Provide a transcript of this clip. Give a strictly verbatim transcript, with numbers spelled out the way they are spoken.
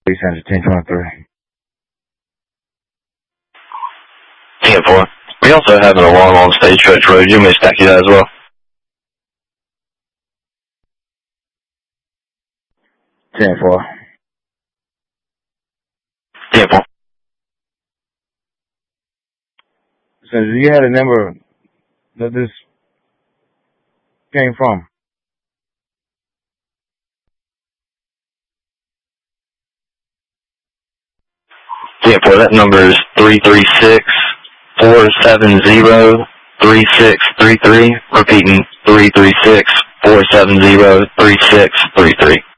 Three center ten twenty-three. ten four. We also have an alarm on Stagecoach Road. You may stack you that as well. ten four. ten four. So do you have the number that this came from? ten four. That number is three three six, four seven zero, three six three three. Repeating, three three six, four seven zero, three six three three.